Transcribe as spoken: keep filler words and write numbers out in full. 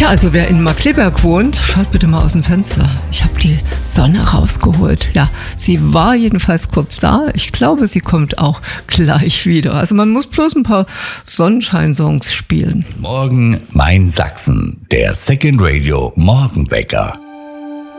Ja, also wer in Markkleeberg wohnt, schaut bitte mal aus dem Fenster. Ich habe die Sonne rausgeholt. Ja, sie war jedenfalls kurz da. Ich glaube, sie kommt auch gleich wieder. Also man muss bloß ein paar Sonnenschein-Songs spielen. Morgen mein Sachsen, der Second Radio Morgenwecker.